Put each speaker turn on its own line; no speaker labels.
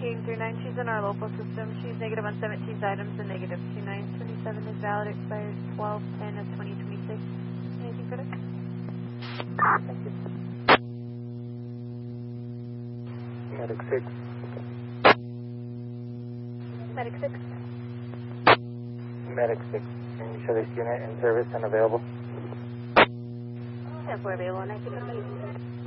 King 39, she's in our local system. She's negative on 17 items and negative 2927 is valid, expires 12/10 of 2026. Anything further?
Thank you. Medic 6.
Medic 6.
Medic 6. Can you show this unit in service and available?
Yes, we're available. 1958.